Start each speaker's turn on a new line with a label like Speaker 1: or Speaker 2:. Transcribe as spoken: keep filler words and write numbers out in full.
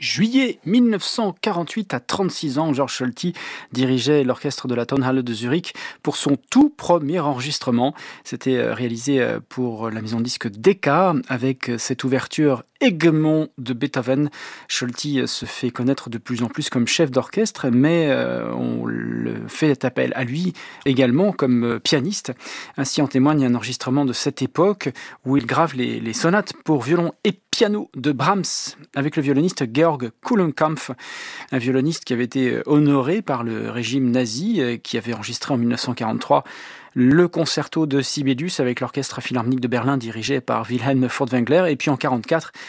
Speaker 1: Juillet mille neuf cent quarante-huit, à trente-six ans, Georg Solti dirigeait l'orchestre de la Tonhalle de Zurich pour son tout premier enregistrement. C'était réalisé pour la maison de disque Decca avec cette ouverture Hegemon de Beethoven. Solti se fait connaître de plus en plus comme chef d'orchestre, mais on le fait appel à lui également comme pianiste. Ainsi en témoigne un enregistrement de cette époque où il grave les, les sonates pour violon et piano de Brahms avec le violoniste Georg Kulenkampff, un violoniste qui avait été honoré par le régime nazi, qui avait enregistré en mille neuf cent quarante-trois le concerto de Sibelius avec l'orchestre philharmonique de Berlin dirigé par Wilhelm Furtwängler, et puis en mille neuf cent quarante-quatre